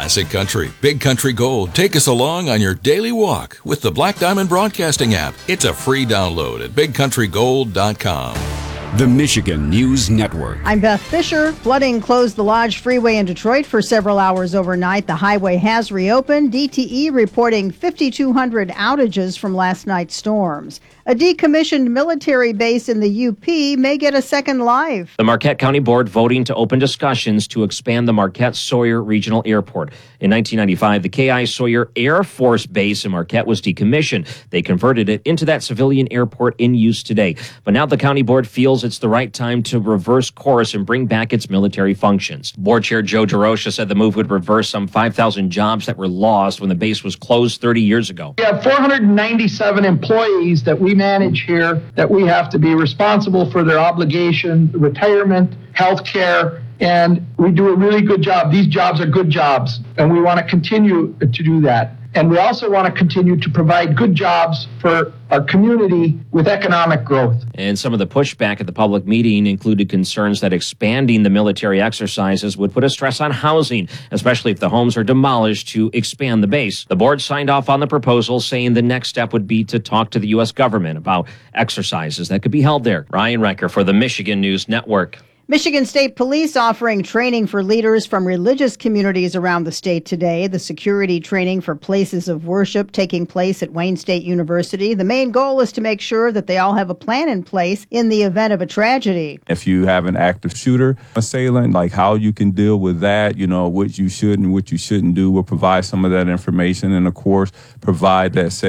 Classic Country, Big Country Gold. Take us along on your daily walk with the Black Diamond Broadcasting app. It's a free download at bigcountrygold.com. The Michigan News Network. I'm Beth Fisher. Flooding closed the Lodge Freeway in Detroit for several hours overnight. The highway has reopened. DTE reporting 5,200 outages from last night's storms. A decommissioned military base in the UP may get a second life. The Marquette County Board voting to open discussions to expand the Marquette-Sawyer Regional Airport. In 1995, the K.I. Sawyer Air Force Base in Marquette was decommissioned. They converted it into that civilian airport in use today. But now the county board feels it's the right time to reverse course and bring back its military functions. Board Chair Joe DeRocha said the move would reverse some 5,000 jobs that were lost when the base was closed 30 years ago. We have 497 employees that we manage here, that we have to be responsible for their obligation, retirement, health care, and we do a really good job. These jobs are good jobs, and we want to continue to do that. And we also want to continue to provide good jobs for our community with economic growth. And some of the pushback at the public meeting included concerns that expanding the military exercises would put a stress on housing, especially if the homes are demolished to expand the base. The board signed off on the proposal, saying the next step would be to talk to the U.S. government about exercises that could be held there. Ryan Recker for the Michigan News Network. Michigan State Police offering training for leaders from religious communities around the state today. The security training for places of worship taking place at Wayne State University. The main goal is to make sure that they all have a plan in place in the event of a tragedy. If you have an active shooter assailant, like how you can deal with that, what you should and what you shouldn't do. We'll provide some of that information and, of course, provide that